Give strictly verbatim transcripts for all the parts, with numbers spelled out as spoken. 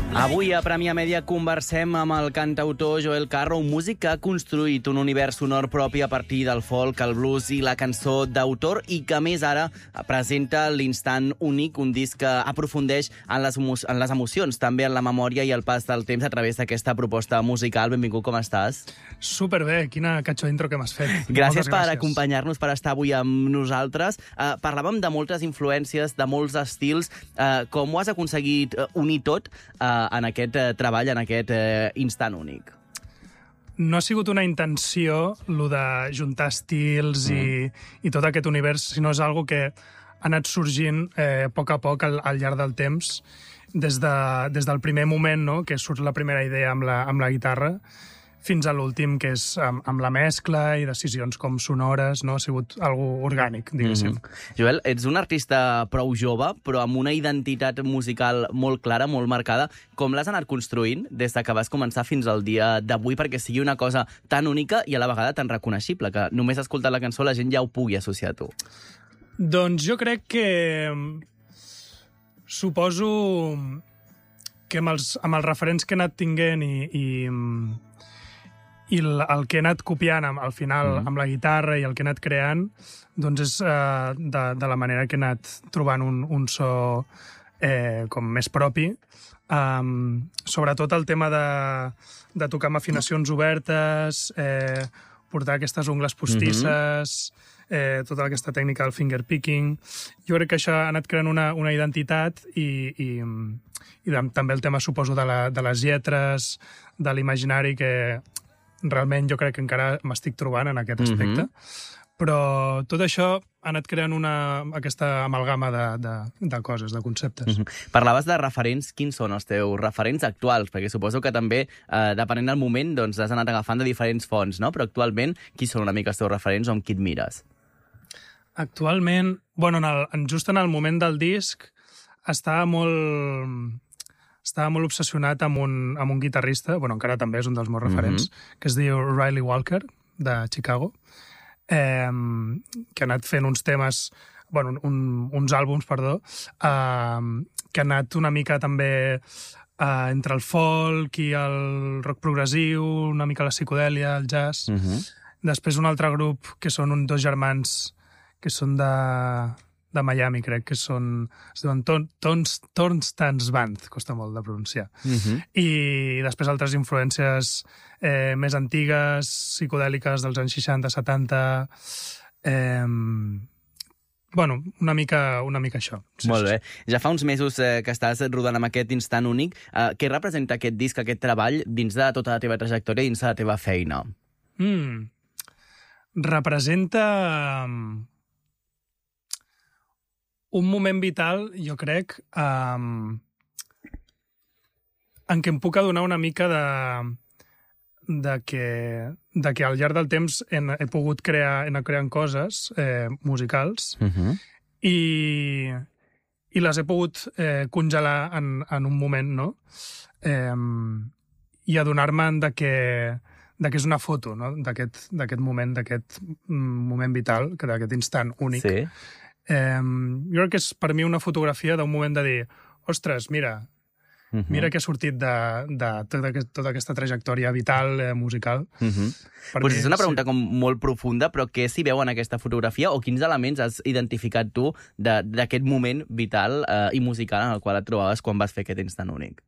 Avui a Premià Mèdia conversem amb el cantautor Joel Carro, un músic que ha construït un univers sonor propi a partir del folk, el blues i la cançó d'autor i que, a més, ara presenta l'Instant Únic, un disc que aprofundeix en les, en les emocions, també en la memòria i el pas del temps a través d'aquesta proposta musical. Benvingut, com estàs? Superbé, quina catxo d'intro que m'has fet. Gràcies per acompanyar-nos, per estar avui amb nosaltres. Uh, parlàvem de moltes influències, de molts estils. Uh, com ho has aconseguit uh, unir tot uh, en aquest uh, treball, en aquest uh, instant únic? No ha sigut una intenció, lo de juntar estils mm. i, i tot aquest univers, sinó és algo que ha anat sorgint eh, a poc a poc al, al llarg del temps, des, de, des del primer moment, no?, que surt la primera idea amb la, amb la guitarra, fins a l'últim, que és amb, amb la mescla i decisions com sonores, no? Ha sigut algo orgànic, diguéssim. Mm-hmm. Joel, ets un artista prou jove, però amb una identitat musical molt clara, molt marcada. Com l'has anat construint des que vas començar fins al dia d'avui perquè sigui una cosa tan única i a la vegada tan reconeixible, que només escoltant la cançó la gent ja ho pugui associar a tu? Doncs jo crec que... Suposo que amb els, amb els referents que he anat tinguent i... i i el, el que he anat copiant al final mm. amb la guitarra i el que he anat creant, doncs és uh, de, de la manera que he anat trobant un, un so eh, com més propi. Um, sobretot el tema de, de tocar amb afinacions obertes, eh, portar aquestes ungles postisses, mm-hmm. eh, tota aquesta tècnica del finger picking. Jo crec que això ha anat creant una, una identitat i, i, i de, també el tema, suposo, de, la, de les lletres, de l'imaginari, que realment jo crec que encara m'estic trobant en aquest aspecte. Mm-hmm. Però tot això ha anat creant una, aquesta amalgama de, de, de coses, de conceptes. Mm-hmm. Parlaves de referents. Quins són els teus referents actuals? Perquè suposo que també, eh, depenent del moment, doncs has anat agafant de diferents fonts, no? Però actualment, qui són una mica els teus referents o amb qui et mires? Actualment, bueno, en el, en, just en el moment del disc, estava molt... Estava molt obsessionat amb un, amb un guitarrista, bueno, encara també és un dels meus referents, mm-hmm. que es diu Riley Walker, de Chicago, eh, que ha anat fent uns temes, bueno, un, uns àlbums, perdó, eh, que ha anat una mica també eh, entre el folk i el rock progressiu, una mica la psicodèlia, el jazz. Mm-hmm. Després un altre grup, que són uns dos germans que són de... de Miami, crec que són... Es diuen Tornstans Band, costa molt de pronunciar. Uh-huh. I després altres influències eh, més antigues, psicodèliques dels anys seixanta, setanta... Eh, bueno, una mica, una mica això. Sí, molt bé. Sí. Ja fa uns mesos eh, que estàs rodant amb aquest instant únic. Eh, què representa aquest disc, aquest treball, dins de tota la teva trajectòria, dins de la teva feina? Mm. Representa... un moment vital, jo crec, um, en què em puc adonar una mica de, de, que, de que al llarg del temps he, he pogut crear, he anat creant coses eh, musicals uh-huh. i, i les he pogut eh, congelar en, en un moment, no? Eh, i adonar-me'n de que, de que és una foto, no? D'aquest, d'aquest moment, d'aquest moment vital, d'aquest instant únic. Sí. Eh, jo crec que és per mi una fotografia d'un moment de dir, ostres, mira, uh-huh. mira que ha sortit de, de tota, tota aquesta trajectòria vital, eh, musical. Uh-huh. Pues és una pregunta sí. com molt profunda, però què s'hi veu en aquesta fotografia o quins elements has identificat tu d'aquest moment vital eh, i musical en el qual et trobaves quan vas fer aquest instant únic?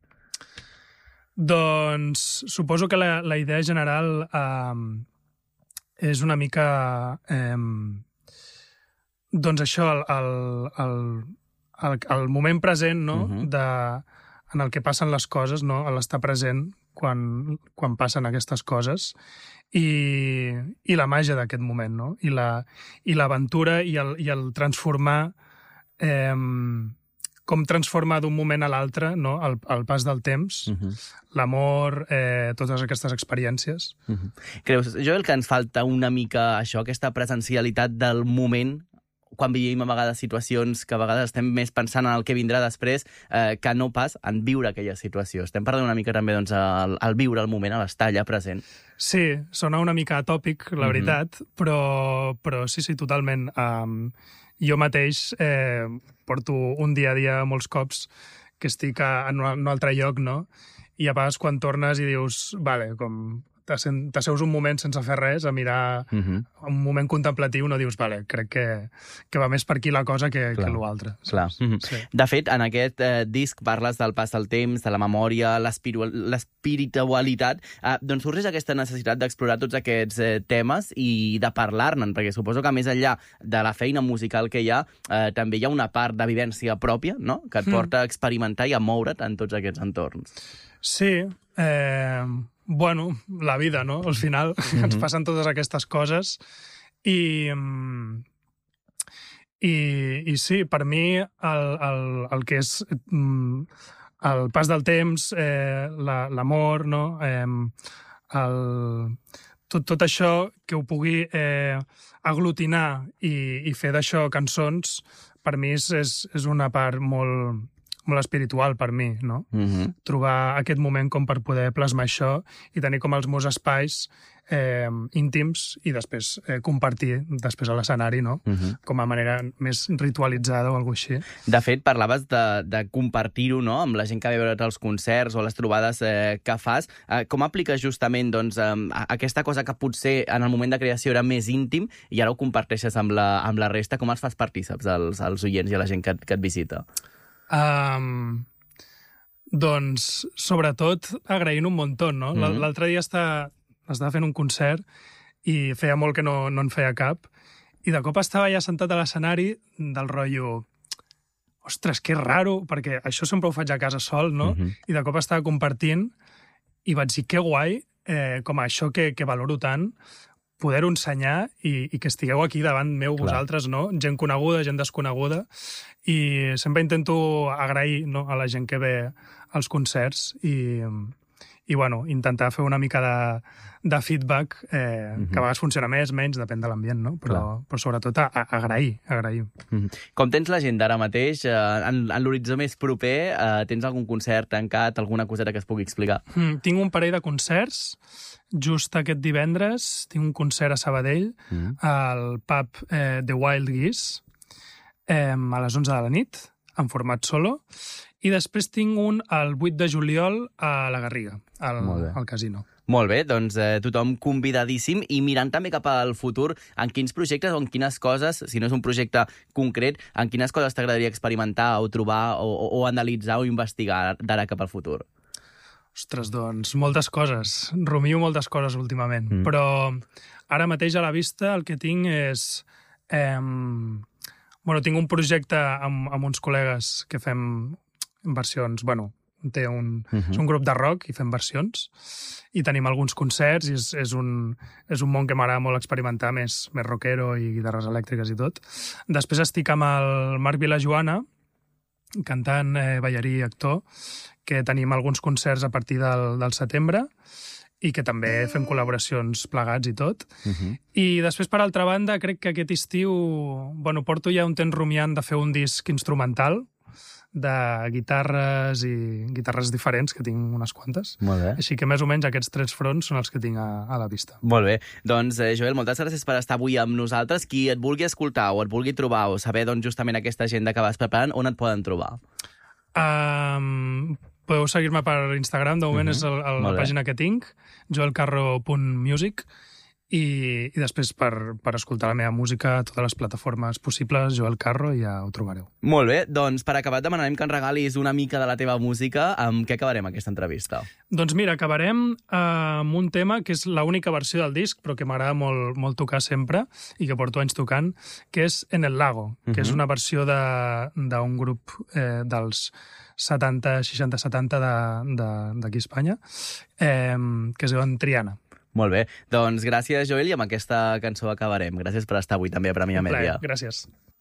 Doncs suposo que la, la idea general eh, és una mica... Eh, doncs això, el, el, el, el, el moment present, no? Uh-huh. de, en el que passen les coses, no? L'estar present quan, quan passen aquestes coses i, i la màgia d'aquest moment, no? I la, i l'aventura i, el, i el transformar eh, com transforma d'un moment a l'altre, no? el, el pas del temps, uh-huh. l'amor, eh, totes aquestes experiències. Uh-huh. Creus, Joel, que ens falta una mica això, aquesta presencialitat del moment quan vivim a vegades situacions que a vegades estem més pensant en el que vindrà després eh, que no pas en viure aquella situació. Estem parlant una mica també doncs, al, al viure el moment, a l'estar allà present. Sí, sona una mica atòpic, la veritat, mm-hmm. però, però sí, sí, totalment. Um, jo mateix eh, porto un dia a dia molts cops que estic a, en un altre lloc, no? I a vegades quan tornes i dius, vale, com t'asseus un moment sense fer res, a mirar uh -huh. un moment contemplatiu, no dius, vale, crec que, que va més per aquí la cosa que, que l'altre. Clar. Uh -huh. Sí. De fet, en aquest eh, disc parles del pas del temps, de la memòria, l'espiritualitat. Eh, doncs sorgeix aquesta necessitat d'explorar tots aquests eh, temes i de parlar-ne, perquè suposo que més enllà de la feina musical que hi ha, eh, també hi ha una part de vivència pròpia, no?, que et porta a experimentar i a moure't en tots aquests entorns. Sí, eh... bueno, la vida, no? Al final mm-hmm. ens passen totes aquestes coses i, i, i sí, per mi el, el, el que és el pas del temps, eh, l'amor, no? Eh, el, tot, tot això que ho pugui eh, aglutinar i, i fer d'això cançons, per mi és, és, és una part molt... molt espiritual per mi, no? Mm-hmm. Trobar aquest moment com per poder plasmar això i tenir com els meus espais eh, íntims i després eh, compartir després a l'escenari, no? Mm-hmm. Com a manera més ritualitzada o alguna cosa així. De fet, parlaves de, de compartir-ho, no?, amb la gent que ve a veure els concerts o les trobades eh, que fas. Eh, com apliques justament doncs, eh, aquesta cosa que potser en el moment de creació era més íntim i ara ho comparteixes amb la, amb la resta? Com els fas partíceps als, als oients i a la gent que, que et visita? Um, doncs, sobretot, agraint un muntó, no? Mm-hmm. L'altre dia estava, estava fent un concert i feia molt que no, no en feia cap i de cop estava ja sentat a l'escenari del rotllo, ostres, que raro, perquè això sempre ho faig a casa sol, no? Mm-hmm. I de cop estava compartint i vaig dir, que guai, eh, com a això que, que valoro tant, poder-ho ensenyar i, i que estigueu aquí davant meu Clar. Vosaltres, no? Gent coneguda, gent desconeguda, i sempre intento agrair, no?, a la gent que ve als concerts i, i bueno, intentar fer una mica de, de feedback, eh, mm-hmm. que a vegades funciona més, menys, depèn de l'ambient, no? Però, però sobretot a, a agrair, agrair. Mm-hmm. Com tens l'agenda ara mateix? Eh, en en l'horitzó més proper, eh, tens algun concert tancat, alguna coseta que es pugui explicar? Mm, tinc un parell de concerts. Just aquest divendres tinc un concert a Sabadell, mm. al pub eh, The Wild Geese, eh, a les onze de la nit, en format solo, i després tinc un el vuit de juliol a la Garriga, al, al casino. Molt bé, doncs eh, tothom convidadíssim i mirant també cap al futur, en quins projectes o en quines coses, si no és un projecte concret, en quines coses t'agradaria experimentar o trobar o, o, o analitzar o investigar d'ara cap al futur? Ostres, doncs, moltes coses. Rumio moltes coses últimament. Mm. Però ara mateix a la vista el que tinc és... Eh, bueno, tinc un projecte amb, amb uns col·legues que fem versions... Bueno, té un, mm-hmm. és un grup de rock i fem versions. I tenim alguns concerts i és, és, un, és un món que m'agrada molt experimentar, més, més rockero i guitarres elèctriques i tot. Després estic amb el Marc Vilajoana, cantant, eh, ballarí i actor, que tenim alguns concerts a partir del, del setembre i que també fem col·laboracions plegats i tot. Uh-huh. I després, per altra banda, crec que aquest estiu... Bueno, porto ja un temps rumiant de fer un disc instrumental de guitarres i guitarres diferents, que tinc unes quantes. Molt bé. Així que més o menys aquests tres fronts són els que tinc a, a la vista. Molt bé. Doncs, eh, Joel, moltes gràcies per estar avui amb nosaltres. Qui et vulgui escoltar o et vulgui trobar o saber doncs, justament aquesta agenda que vas preparant, on et poden trobar? Um, podeu seguir-me per Instagram, de moment uh-huh. és el, el, la pàgina que tinc, joelcarro punt music, i, i després per, per escoltar la meva música a totes les plataformes possibles, Joel Carro, i ja ho trobareu. Molt bé, doncs per acabar demanarem que ens regalis una mica de la teva música. Amb què acabarem aquesta entrevista? Doncs mira, acabarem eh, amb un tema que és l'única versió del disc, però que m'agrada molt, molt tocar sempre, i que porto anys tocant, que és En el lago, que uh-huh. és una versió d'un grup eh, dels setanta, seixanta, setanta d'aquí a Espanya, eh, que es diuen Triana. Molt bé. Doncs gràcies, Joel, i amb aquesta cançó acabarem. Gràcies per estar avui també a Premià Mèdia. Gràcies.